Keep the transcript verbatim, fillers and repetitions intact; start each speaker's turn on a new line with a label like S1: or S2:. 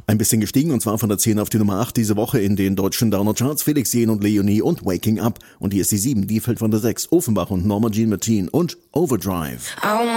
S1: Ein bisschen gestiegen und zwar von der zehn auf die Nummer acht diese Woche in den deutschen Downer-Charts. Felix Jähn und Leonie und Waking Up. Und hier ist die sieben, die fällt von der sechs. Offenbach und Norma Jean Martin und Overdrive.